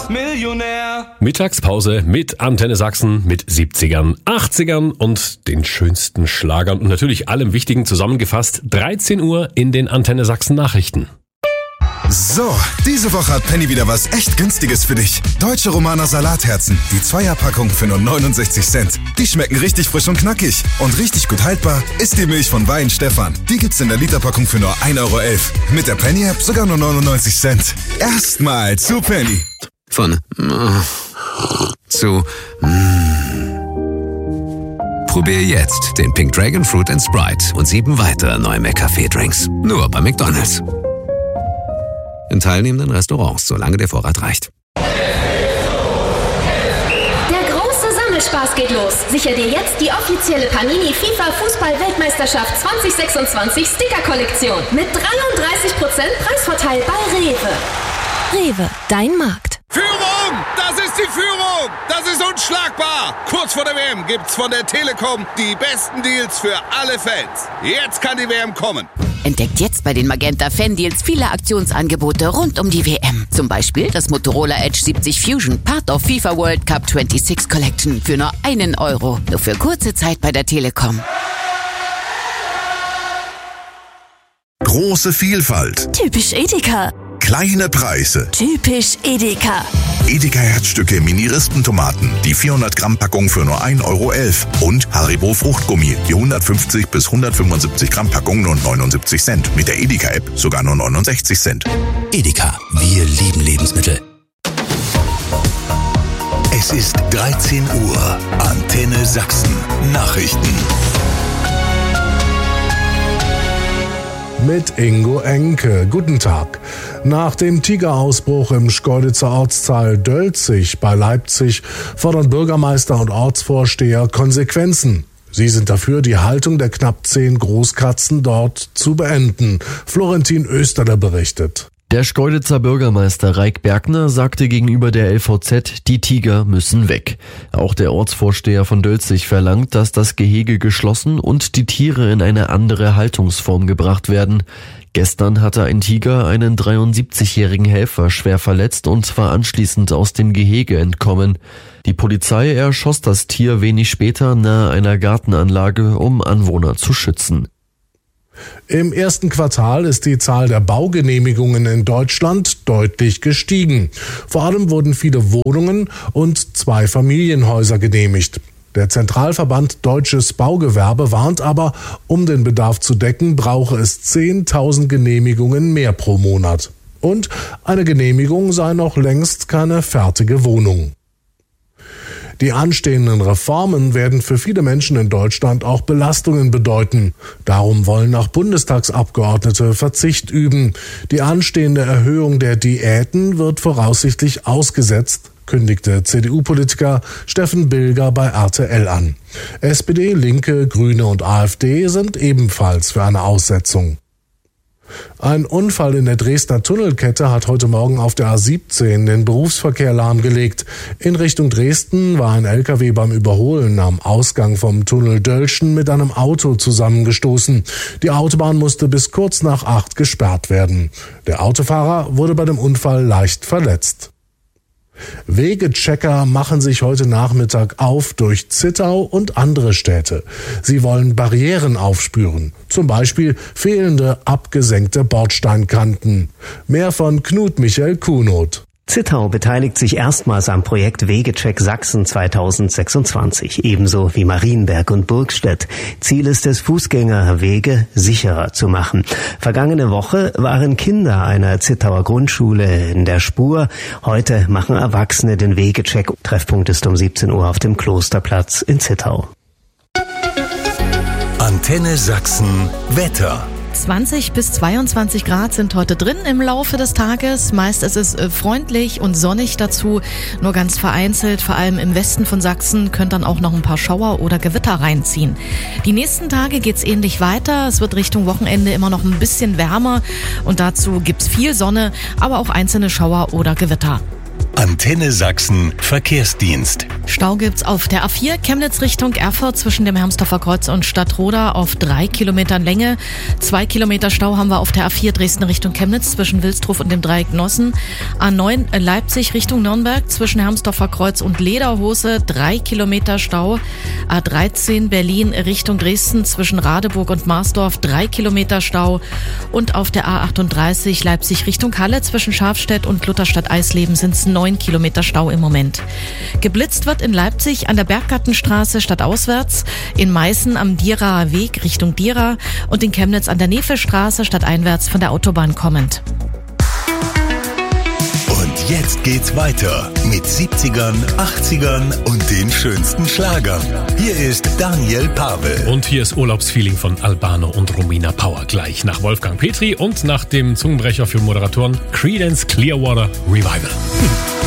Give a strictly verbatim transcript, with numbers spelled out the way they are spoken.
Millionär. Mittagspause mit Antenne Sachsen mit siebzigern, achtzigern und den schönsten Schlagern und natürlich allem Wichtigen zusammengefasst. dreizehn Uhr in den Antenne Sachsen Nachrichten. So, diese Woche hat Penny wieder was echt Günstiges für dich. Deutsche Romaner Salatherzen, die Zweierpackung für nur neunundsechzig Cent. Die schmecken richtig frisch und knackig. Und richtig gut haltbar ist die Milch von Wein Stefan. Die gibt's in der Literpackung für nur ein Euro elf. Mit der Penny-App sogar nur neunundneunzig Cent. Erstmal zu Penny. Von äh, zu mm. Probier jetzt den Pink Dragon Fruit and Sprite und sieben weitere neue McCafé-Drinks. Nur bei McDonald's. In teilnehmenden Restaurants, solange der Vorrat reicht. Der große Sammelspaß geht los. Sicher dir jetzt die offizielle Panini FIFA Fußball-Weltmeisterschaft zwanzig sechsundzwanzig Sticker-Kollektion mit dreiunddreißig Prozent Preisvorteil bei Rewe. Rewe, dein Markt. Führung! Das ist die Führung! Das ist unschlagbar! Kurz vor der W M gibt's von der Telekom die besten Deals für alle Fans. Jetzt kann die W M kommen. Entdeckt jetzt bei den Magenta Fan Deals viele Aktionsangebote rund um die W M. Zum Beispiel das Motorola Edge siebzig Fusion, Part of FIFA World Cup sechsundzwanzig Collection für nur einen Euro. Nur für kurze Zeit bei der Telekom. Große Vielfalt. Typisch Edeka. Kleine Preise. Typisch Edeka. Edeka Herzstücke Mini-Rispentomaten, die vierhundert Gramm Packung für nur ein Euro elf. Und Haribo Fruchtgummi, die hundertfünfzig bis hundertfünfundsiebzig Gramm Packung nur neunundsiebzig Cent. Mit der Edeka-App sogar nur neunundsechzig Cent. Edeka, wir lieben Lebensmittel. Es ist dreizehn Uhr. Antenne Sachsen. Nachrichten. Mit Ingo Enke. Guten Tag. Nach dem Tigerausbruch im Schkeuditzer Ortsteil Dölzig bei Leipzig fordern Bürgermeister und Ortsvorsteher Konsequenzen. Sie sind dafür, die Haltung der knapp zehn Großkatzen dort zu beenden. Florentin Österle berichtet. Der Schkeuditzer Bürgermeister Raik Bergner sagte gegenüber der L V Z, die Tiger müssen weg. Auch der Ortsvorsteher von Dölzig verlangt, dass das Gehege geschlossen und die Tiere in eine andere Haltungsform gebracht werden. Gestern hatte ein Tiger einen dreiundsiebzigjährigen Helfer schwer verletzt und war anschließend aus dem Gehege entkommen. Die Polizei erschoss das Tier wenig später nahe einer Gartenanlage, um Anwohner zu schützen. Im ersten Quartal ist die Zahl der Baugenehmigungen in Deutschland deutlich gestiegen. Vor allem wurden viele Wohnungen und zwei Familienhäuser genehmigt. Der Zentralverband Deutsches Baugewerbe warnt aber, um den Bedarf zu decken, brauche es zehntausend Genehmigungen mehr pro Monat. Und eine Genehmigung sei noch längst keine fertige Wohnung. Die anstehenden Reformen werden für viele Menschen in Deutschland auch Belastungen bedeuten. Darum wollen auch Bundestagsabgeordnete Verzicht üben. Die anstehende Erhöhung der Diäten wird voraussichtlich ausgesetzt, kündigte C D U-Politiker Steffen Bilger bei R T L an. S P D, Linke, Grüne und AfD sind ebenfalls für eine Aussetzung. Ein Unfall in der Dresdner Tunnelkette hat heute Morgen auf der A siebzehn den Berufsverkehr lahmgelegt. In Richtung Dresden war ein L K W beim Überholen am Ausgang vom Tunnel Dölschen mit einem Auto zusammengestoßen. Die Autobahn musste bis kurz nach acht gesperrt werden. Der Autofahrer wurde bei dem Unfall leicht verletzt. Wegechecker machen sich heute Nachmittag auf durch Zittau und andere Städte. Sie wollen Barrieren aufspüren, zum Beispiel fehlende abgesenkte Bordsteinkanten. Mehr von Knut Michael Kuhnot. Zittau beteiligt sich erstmals am Projekt Wegecheck Sachsen zweitausendsechsundzwanzig, ebenso wie Marienberg und Burgstedt. Ziel ist es, Fußgängerwege sicherer zu machen. Vergangene Woche waren Kinder einer Zittauer Grundschule in der Spur. Heute machen Erwachsene den Wegecheck. Treffpunkt ist um siebzehn Uhr auf dem Klosterplatz in Zittau. Antenne Sachsen Wetter. zwanzig bis zweiundzwanzig Grad sind heute drin im Laufe des Tages. Meist ist es freundlich und sonnig dazu, nur ganz vereinzelt, vor allem im Westen von Sachsen, können dann auch noch ein paar Schauer oder Gewitter reinziehen. Die nächsten Tage geht's ähnlich weiter. Es wird Richtung Wochenende immer noch ein bisschen wärmer und dazu gibt's viel Sonne, aber auch einzelne Schauer oder Gewitter. Antenne Sachsen Verkehrsdienst. Stau gibt's auf der A vier Chemnitz Richtung Erfurt zwischen dem Hermsdorfer Kreuz und Stadtroda auf drei Kilometern Länge. Zwei Kilometer Stau haben wir auf der A vier Dresden Richtung Chemnitz zwischen Wilsdruf und dem Dreieck Nossen. A neun Leipzig Richtung Nürnberg zwischen Hermsdorfer Kreuz und Lederhose. Drei Kilometer Stau. A dreizehn Berlin Richtung Dresden zwischen Radeburg und Marsdorf. Drei Kilometer Stau. Und auf der A achtunddreißig Leipzig Richtung Halle zwischen Schafstedt und Lutherstadt-Eisleben sind es neun Kilometer Stau im Moment. Geblitzt wird in Leipzig an der Berggartenstraße stadtauswärts, in Meißen am Dieraer Weg Richtung Diera und in Chemnitz an der Nefelstraße stadteinwärts von der Autobahn kommend. Und jetzt geht's weiter mit siebzigern, achtzigern und den schönsten Schlagern. Hier ist Daniel Pavel. Und hier ist Urlaubsfeeling von Albano und Romina Power. Gleich nach Wolfgang Petri und nach dem Zungenbrecher für Moderatoren Creedence Clearwater Revival.